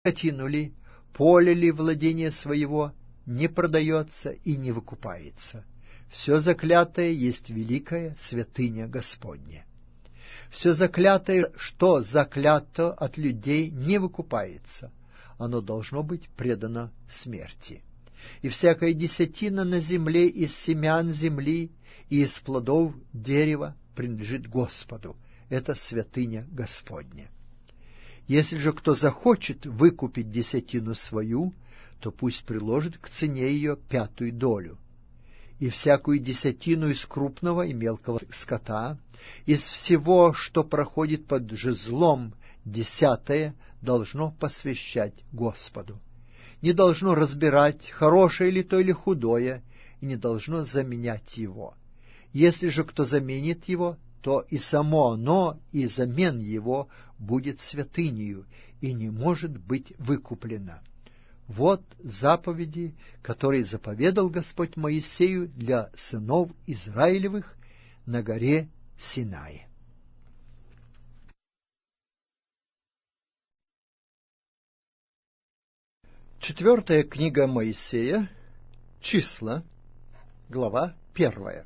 скотину ли, поле ли владение своего, не продается и не выкупается. Все заклятое есть великая святыня Господня. Все заклятое, что заклято от людей, не выкупается. Оно должно быть предано смерти. И всякая десятина на земле из семян земли и из плодов дерева принадлежит Господу. Это святыня Господня. Если же кто захочет выкупить десятину свою, то пусть приложит к цене ее 5 долю. И всякую десятину из крупного и мелкого скота, из всего, что проходит под жезлом, 10 должно посвящать Господу. Не должно разбирать, хорошее ли то или худое, и не должно заменять его. Если же кто заменит его, то и само оно, и замен его будет святынею, и не может быть выкуплено. Вот заповеди, которые заповедал Господь Моисею для сынов Израилевых на горе Синае. Четвертая книга Моисея, Числа, глава 1.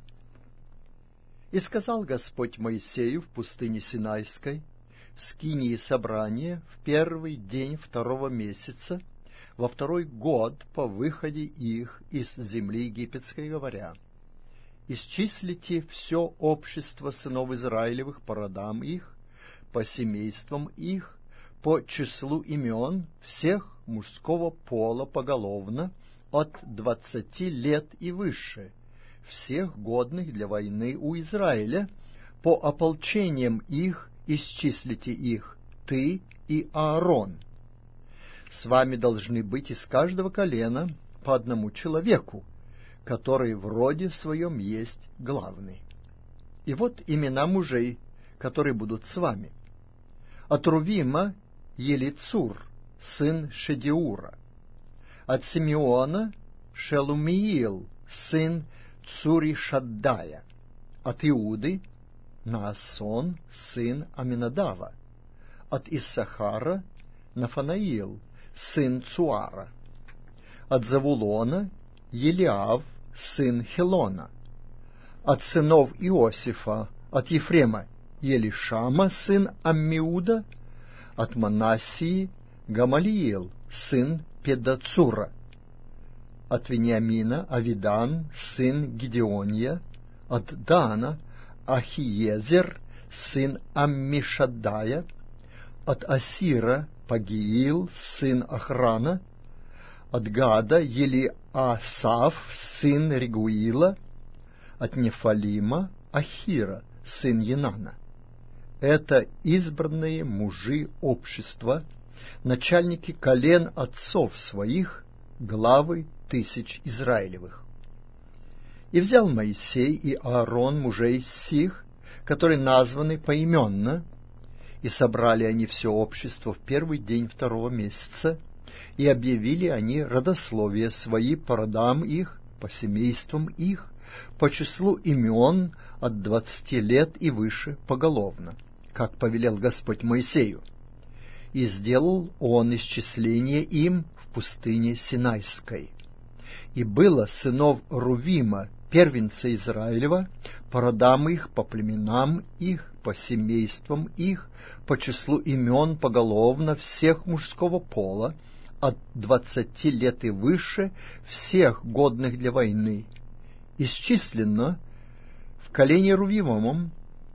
«И сказал Господь Моисею в пустыне Синайской, в скинии собрания, в 1-й день 2-го месяца, во 2-й год по выходе их из земли египетской, говоря: исчислите все общество сынов Израилевых по родам их, по семействам их, по числу имен всех мужского пола поголовно от 20 лет и выше, всех годных для войны у Израиля, по ополчениям их исчислите их, ты и Аарон. С вами должны быть из каждого колена по одному человеку, который в роде своем есть главный. И вот имена мужей, которые будут с вами. От Рувима Елицур, сын Шедеура. От Симеона Шелумиил, сын Цуришаддая. От Иуды Наасон, сын Аминадава. От Иссахара Нафанаил, сын Цуара. От Завулона Елиав, сын Хелона. От сынов Иосифа, от Ефрема Елишама, сын Аммиуда. От Манассии Гамалиил, сын Педацура. От Вениамина Авидан, сын Гидеония. От Дана Ахиезер, сын Аммишаддая. От Асира Пагиил, сын Охрана. От Гада Елиасав, сын Регуила. От Нефалима Ахира, сын Енана. Это избранные мужи общества, начальники колен отцов своих, главы тысяч Израилевых. И взял Моисей и Аарон мужей сих, которые названы поименно, и собрали они все общество в 1-й день 2-го месяца, и объявили они родословия свои по родам их, по семействам их, по числу имен от 20 лет и выше поголовно, как повелел Господь Моисею. И сделал он исчисление им в пустыне Синайской. И было сынов Рувима, первенца Израилева, по родам их, по племенам их, по семействам их, по числу имен поголовно всех мужского пола, от 20 лет и выше, всех годных для войны. Исчислено в колене Рувимовом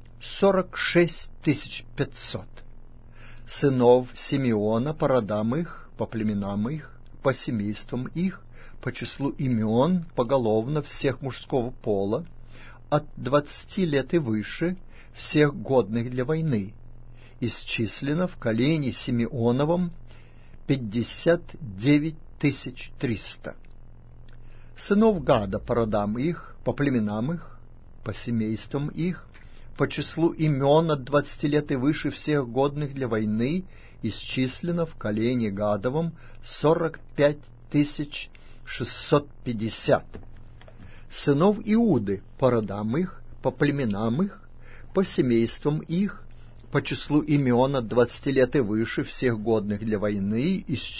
46 500. Сынов Симеона по родам их, по племенам их, по семействам их, по числу имен поголовно всех мужского пола, от 20 лет и выше, всех годных для войны. Исчислено в колене Симеоновом 59 300. Сынов Гада по родам их, по племенам их, по семействам их, по числу имен от 20 лет и выше всех годных для войны, исчислено в колене Гадовом 45 650. Сынов Иуды по родам их, по племенам их, по семействам их, по числу имен от 20 лет и выше, всех годных для войны, из